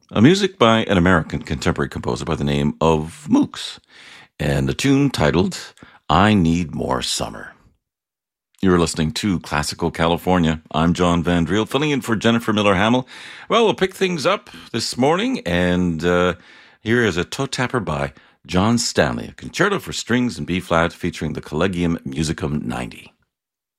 a music by an American contemporary composer by the name of Mooks, and a tune titled I Need More Summer. You're listening to Classical California. I'm John Van Driel, filling in for Jennifer Miller-Hamill. Well, we'll pick things up this morning, and here is a toe tapper by John Stanley, a concerto for strings in B-flat featuring the Collegium Musicum 90.